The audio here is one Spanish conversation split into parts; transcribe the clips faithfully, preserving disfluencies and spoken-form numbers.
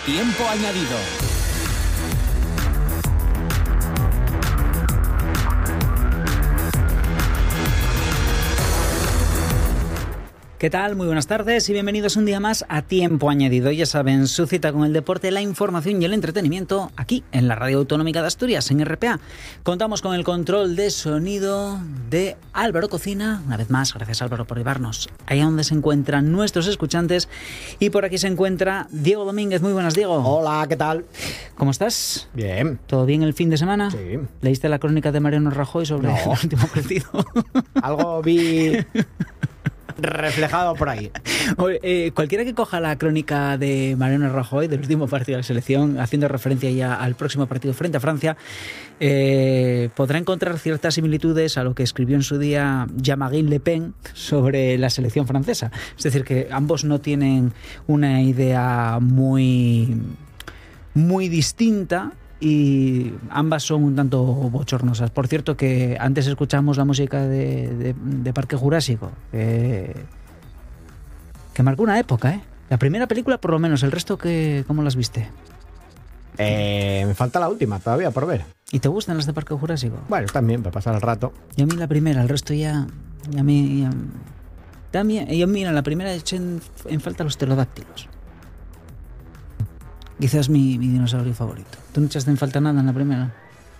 Tiempo añadido. ¿Qué tal? Muy buenas tardes y bienvenidos un día más a Tiempo Añadido. Ya saben, su cita con el deporte, la información y el entretenimiento aquí en la Radio Autonómica de Asturias, en R P A. Contamos con el control de sonido de Álvaro Cocina. Una vez más, gracias Álvaro por llevarnos allá donde se encuentran nuestros escuchantes. Y por aquí se encuentra Diego Domínguez. Muy buenas, Diego. Hola, ¿qué tal? ¿Cómo estás? Bien. ¿Todo bien el fin de semana? Sí. ¿Leíste la crónica de Mariano Rajoy sobre No. el último partido? Algo vi reflejado por ahí. Oye, eh, cualquiera que coja la crónica de Mariano Rajoy del último partido de la selección, haciendo referencia ya al próximo partido frente a Francia, eh, podrá encontrar ciertas similitudes a lo que escribió en su día Jean-Marie Le Pen sobre la selección francesa. Es decir, que ambos no tienen una idea muy, muy distinta, y ambas son un tanto bochornosas. Por cierto, que antes escuchamos la música de, de, de Parque Jurásico, que, que marcó una época, ¿eh? La primera película, por lo menos. El resto, que, ¿cómo las viste? Eh, me falta la última todavía por ver. ¿Y te gustan las de Parque Jurásico? Bueno, también para pasar el rato. Y a mí la primera, el resto ya... ya me, ya, también, yo mira, la primera eché en, en falta los pterodáctilos. Quizás mi, mi dinosaurio favorito. ¿Tú no echaste en falta nada en la primera?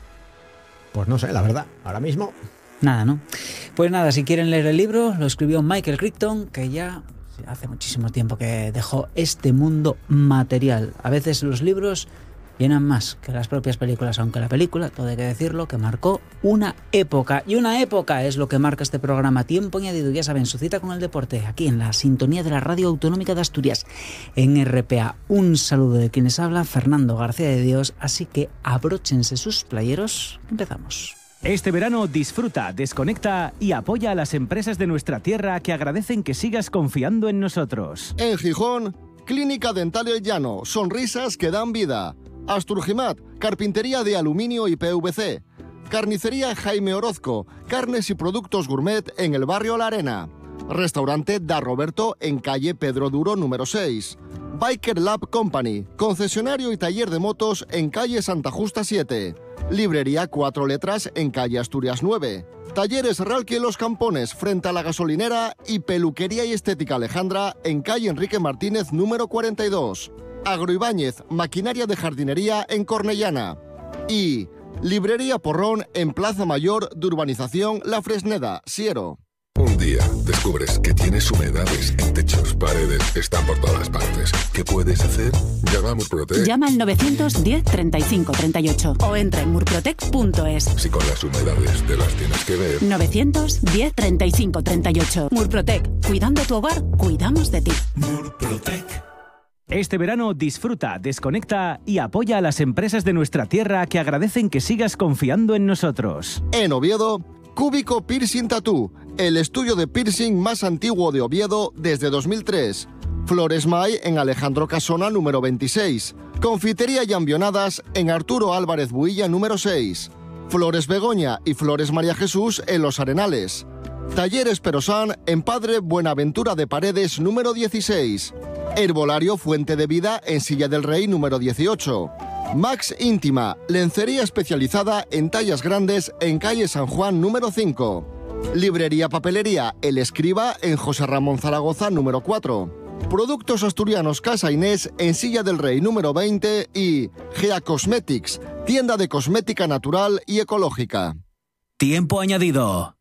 Pues no sé, la verdad. Ahora mismo... Nada, ¿no? Pues nada, si quieren leer el libro, lo escribió Michael Crichton, que ya hace muchísimo tiempo que dejó este mundo material. A veces los libros llenan más que las propias películas, aunque la película, todo hay que decirlo, que marcó una época. Y una época es lo que marca este programa Tiempo Añadido. Ya saben, su cita con el deporte, aquí en la sintonía de la Radio Autonómica de Asturias, en R P A. Un saludo de quienes habla, Fernando García de Dios. Así que abróchense sus playeros. Empezamos. Este verano disfruta, desconecta y apoya a las empresas de nuestra tierra que agradecen que sigas confiando en nosotros. En Gijón, Clínica Dental El Llano, sonrisas que dan vida. Asturgimat, carpintería de aluminio y P V C. Carnicería Jaime Orozco, carnes y productos gourmet en el barrio La Arena. Restaurante Da Roberto en calle Pedro Duro número seis. Biker Lab Company, concesionario y taller de motos en calle Santa Justa siete. Librería Cuatro Letras en calle Asturias nueve. Talleres Ralqui Los Campones frente a la gasolinera y Peluquería y Estética Alejandra en calle Enrique Martínez número cuarenta y dos. Agroibáñez, maquinaria de jardinería en Cornellana. Y Librería Porrón en Plaza Mayor de Urbanización La Fresneda, Siero. Un día descubres que tienes humedades en techos, paredes, están por todas partes. ¿Qué puedes hacer? Llama a Murprotec. Llama al novecientos diez treinta y cinco treinta y ocho o entra en murprotec punto es. Si con las humedades te las tienes que ver. novecientos diez treinta y cinco treinta y ocho. Murprotec. Cuidando tu hogar, cuidamos de ti. Murprotec. Este verano disfruta, desconecta y apoya a las empresas de nuestra tierra que agradecen que sigas confiando en nosotros. En Oviedo, Cúbico Piercing Tattoo, el estudio de piercing más antiguo de Oviedo desde dos mil tres. Flores May en Alejandro Casona número veintiséis. Confitería y Ambionadas en Arturo Álvarez Builla número seis. Flores Begoña y Flores María Jesús en Los Arenales. Talleres Perosán en Padre Buenaventura de Paredes número dieciséis. Herbolario Fuente de Vida en Silla del Rey número dieciocho. Max Íntima, lencería especializada en tallas grandes en calle San Juan número cinco. Librería Papelería El Escriba en José Ramón Zaragoza número cuatro. Productos Asturianos Casa Inés en Silla del Rey número veinte y Gea Cosmetics, tienda de cosmética natural y ecológica. Tiempo Añadido.